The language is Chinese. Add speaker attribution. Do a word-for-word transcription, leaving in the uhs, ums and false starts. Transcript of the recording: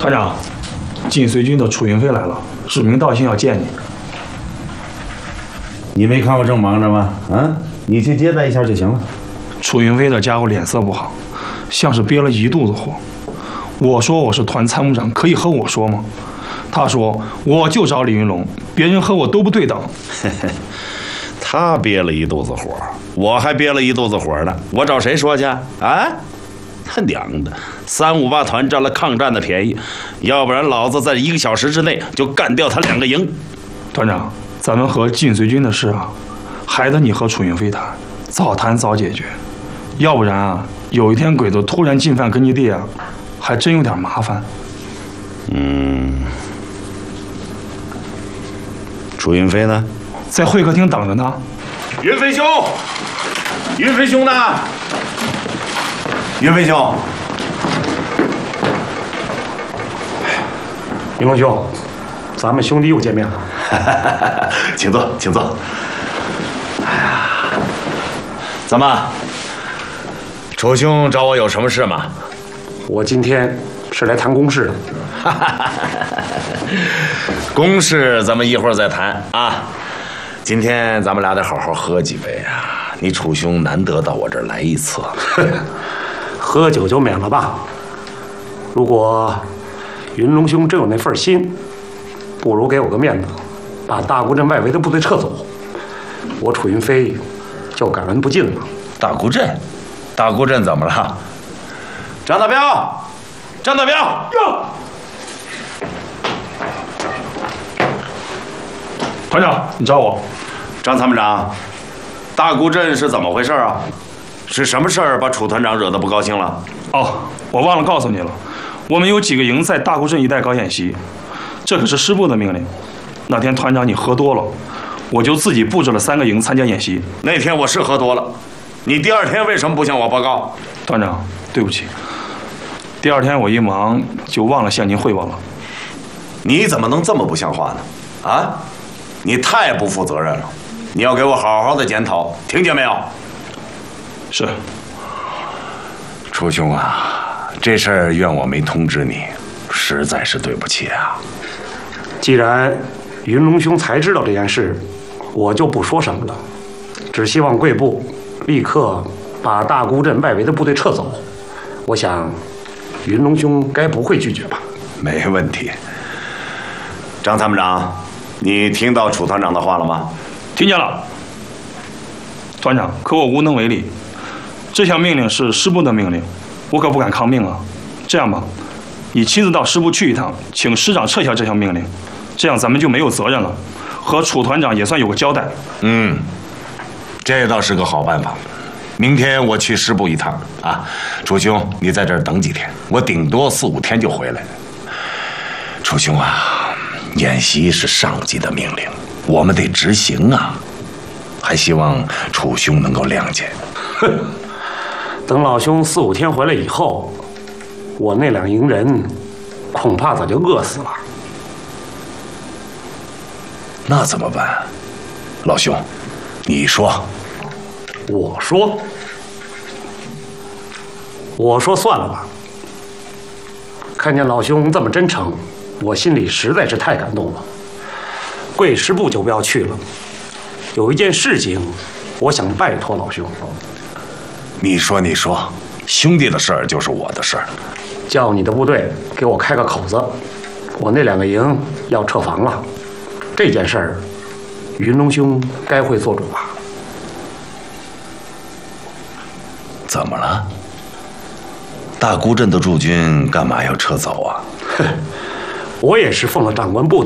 Speaker 1: 团长，晋绥军的楚云飞来了，指名道姓要见你。
Speaker 2: 你没看我正忙着吗？啊，你去接待一下就行了。
Speaker 1: 楚云飞的家伙脸色不好，像是憋了一肚子火。我说我是团参谋长，可以和我说吗？他说我就找李云龙，别人和我都不对等。
Speaker 2: 他憋了一肚子火，我还憋了一肚子火呢。我找谁说去啊？他娘的，三五八团占了抗战的便宜，要不然老子在一个小时之内就干掉他两个营。
Speaker 1: 团长，咱们和晋绥军的事啊，还得你和楚云飞谈，早谈早解决。要不然啊，有一天鬼子突然进犯根据地啊，还真有点麻烦。
Speaker 2: 嗯，楚云飞呢？
Speaker 1: 在会客厅等着呢。
Speaker 2: 云飞兄，云飞兄呢？云飞兄，
Speaker 3: 云龙兄，咱们兄弟又见面了。
Speaker 2: 请坐，请坐。哎呀，怎么，楚兄找我有什么事吗？
Speaker 3: 我今天是来谈公事的。
Speaker 2: 公事咱们一会儿再谈啊。今天咱们俩得好好喝几杯啊！你楚兄难得到我这儿来一次，
Speaker 3: 喝酒就免了吧。如果云龙兄真有那份心，不如给我个面子，把大沽镇外围的部队撤走，我楚云飞就感恩不尽了。
Speaker 2: 大沽镇，大沽镇怎么了？张大彪，张大彪，
Speaker 1: 哟，团长，你找我？
Speaker 2: 张参谋长，大沽镇是怎么回事啊？是什么事儿把楚团长惹得不高兴了？
Speaker 1: 哦，我忘了告诉你了，我们有几个营在大沽镇一带搞演习，这可是师部的命令。那天团长你喝多了，我就自己布置了三个营参加演习。
Speaker 2: 那天我是喝多了，你第二天为什么不向我报告？
Speaker 1: 团长，对不起，第二天我一忙就忘了向您汇报了。
Speaker 2: 你怎么能这么不像话呢？啊，你太不负责任了！你要给我好好的检讨，听见没有？
Speaker 1: 是。
Speaker 2: 楚兄啊，这事儿怨我没通知你，实在是对不起啊。
Speaker 3: 既然云龙兄才知道这件事，我就不说什么了，只希望贵部立刻把大沽镇外围的部队撤走。我想，云龙兄该不会拒绝吧？
Speaker 2: 没问题。张参谋长，你听到楚团长的话了吗？
Speaker 1: 听见了，团长，可我无能为力。这项命令是师部的命令，我可不敢抗命啊。这样吧，你亲自到师部去一趟，请师长撤销这项命令，这样咱们就没有责任了，和楚团长也算有个交代。
Speaker 2: 嗯，这倒是个好办法。明天我去师部一趟啊，楚兄，你在这儿等几天，我顶多四五天就回来。楚兄啊，演习是上级的命令，我们得执行啊，还希望楚兄能够谅解。
Speaker 3: 哼，等老兄四五天回来以后，我那两营人恐怕早就饿死了。
Speaker 2: 那怎么办？老兄，你说。
Speaker 3: 我说，我说算了吧。看见老兄这么真诚，我心里实在是太感动了。贵师部就不要去了，有一件事情，我想拜托老兄。
Speaker 2: 你说，你说，兄弟的事儿就是我的事儿。
Speaker 3: 叫你的部队给我开个口子，我那两个营要撤防了。这件事儿，云龙兄该会做主吧？
Speaker 2: 怎么了？大沽镇的驻军干嘛要撤走啊？
Speaker 3: 哼，我也是奉了长官部的